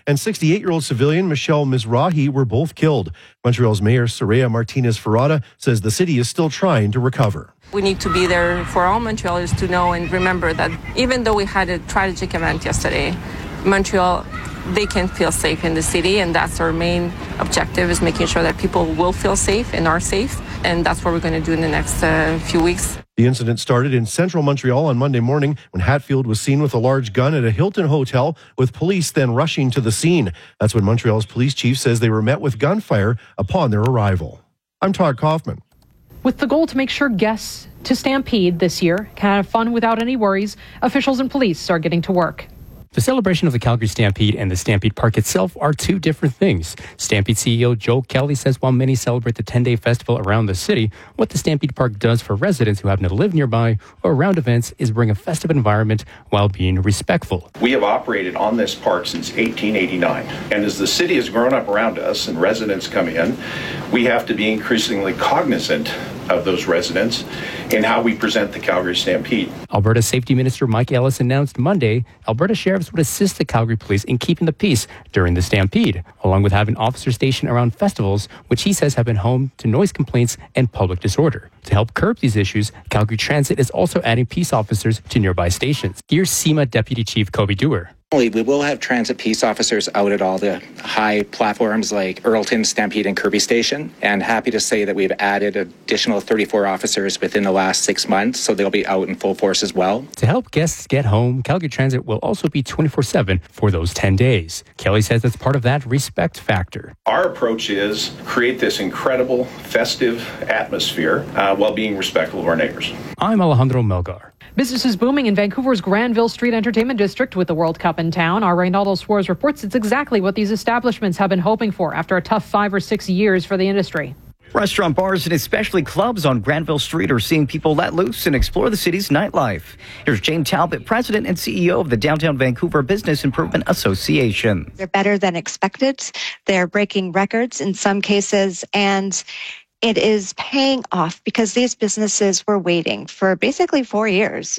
and 68-year-old civilian Michelle Mizrahi were both killed. Montreal's Mayor Soraya Martinez-Ferrada says the city is still trying to recover. We need to be there for all Montrealers to know and remember that even though we had a tragic event yesterday, Montreal, they can feel safe in the city, and that's our main objective, is making sure that people will feel safe and are safe, and that's what we're going to do in the next few weeks. The incident started in central Montreal on Monday morning when Hatfield was seen with a large gun at a Hilton hotel, with police then rushing to the scene. That's when Montreal's police chief says they were met with gunfire upon their arrival. I'm Todd Kaufman. With the goal to make sure guests to Stampede this year can have fun without any worries, officials and police are getting to work. The celebration of the Calgary Stampede and the Stampede Park itself are two different things. Stampede CEO Joe Kelly says while many celebrate the 10-day festival around the city, what the Stampede Park does for residents who happen to live nearby or around events is bring a festive environment while being respectful. We have operated on this park since 1889, and as the city has grown up around us and residents come in, we have to be increasingly cognizant of those residents in how we present the Calgary Stampede. Alberta Safety Minister Mike Ellis announced Monday Alberta sheriffs would assist the Calgary Police in keeping the peace during the Stampede, along with having officers stationed around festivals, which he says have been home to noise complaints and public disorder. To help curb these issues, Calgary Transit is also adding peace officers to nearby stations. Here's SEMA Deputy Chief Kobe Dewar. We will have transit peace officers out at all the high platforms like Earlton, Stampede, and Kirby Station. And happy to say that we've added additional 34 officers within the last 6 months, so they'll be out in full force as well. To help guests get home, Calgary Transit will also be 24/7 for those 10 days. Kelly says that's part of that respect factor. Our approach is create this incredible festive atmosphere while being respectful of our neighbors. I'm Alejandro Melgar. Business is booming in Vancouver's Granville Street Entertainment District with the World Cup in town. Our Reynaldo Suarez reports it's exactly what these establishments have been hoping for after a tough 5 or 6 years for the industry. Restaurant bars and especially clubs on Granville Street are seeing people let loose and explore the city's nightlife. Here's Jane Talbot, President and CEO of the Downtown Vancouver Business Improvement Association. They're better than expected. They're breaking records in some cases, and it is paying off because these businesses were waiting for basically 4 years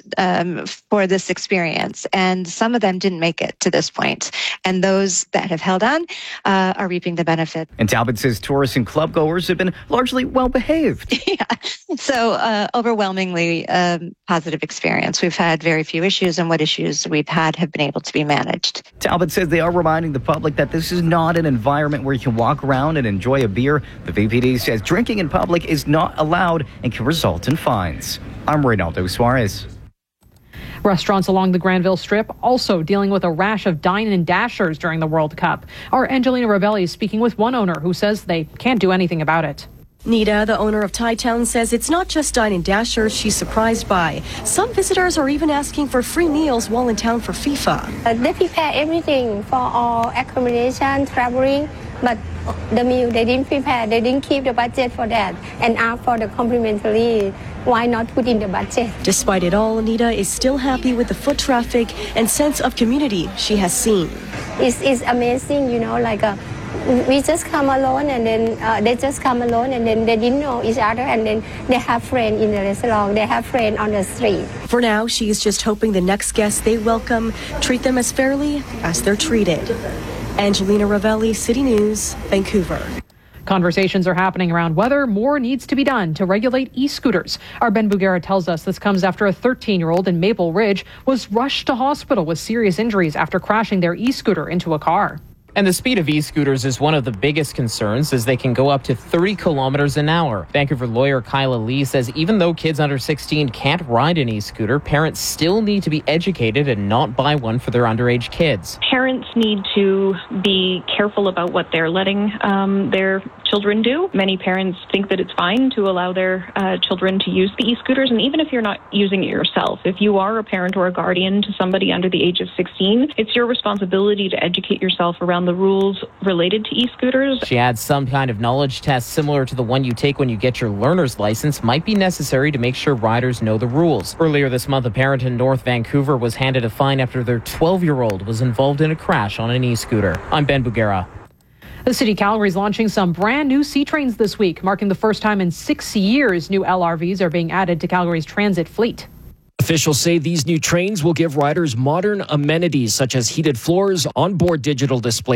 for this experience, and some of them didn't make it to this point. And those that have held on are reaping the benefit. And Talbot says tourists and club goers have been largely well behaved. Yeah, so overwhelmingly positive experience. We've had very few issues, and what issues we've had have been able to be managed. Talbot says they are reminding the public that this is not an environment where you can walk around and enjoy a beer. The VPD says drinking in public is not allowed and can result in fines. I'm Reynaldo Suarez. Restaurants along the Granville Strip also dealing with a rash of dine and dashers during the World Cup. Our Angelina Ravelli is speaking with one owner who says they can't do anything about it. Nita, the owner of Thai Town, says it's not just dine and dashers she's surprised by. Some visitors are even asking for free meals while in town for FIFA. They prepare everything for all accommodation, traveling, but the meal they didn't prepare, they didn't keep the budget for that, and ask for the complimentary. Why not put in the budget? Despite it all, Anita is still happy with the foot traffic and sense of community she has seen. It's amazing, you know, like we just come alone, and then they just come alone, and then they didn't know each other, and then they have friends in the restaurant, they have friends on the street. For now, she is just hoping the next guests they welcome treat them as fairly as they're treated. Angelina Ravelli, City News, Vancouver. Conversations are happening around whether more needs to be done to regulate e-scooters. Our Ben Bugera tells us this comes after a 13-year-old in Maple Ridge was rushed to hospital with serious injuries after crashing their e-scooter into a car. And the speed of e-scooters is one of the biggest concerns, as they can go up to 30 kilometers an hour. Vancouver lawyer Kyla Lee says even though kids under 16 can't ride an e-scooter, parents still need to be educated and not buy one for their underage kids. Parents need to be careful about what they're letting their children do. Many parents think that it's fine to allow their children to use the e-scooters, and even if you're not using it yourself, if you are a parent or a guardian to somebody under the age of 16, it's your responsibility to educate yourself around the rules related to e-scooters. She adds some kind of knowledge test similar to the one you take when you get your learner's license might be necessary to make sure riders know the rules. Earlier this month, a parent in North Vancouver was handed a fine after their 12-year-old was involved in a crash on an e-scooter. I'm Ben Bugera. The City of Calgary is launching some brand new C-Trains this week, marking the first time in 6 years new LRVs are being added to Calgary's transit fleet. Officials say these new trains will give riders modern amenities such as heated floors, onboard digital displays,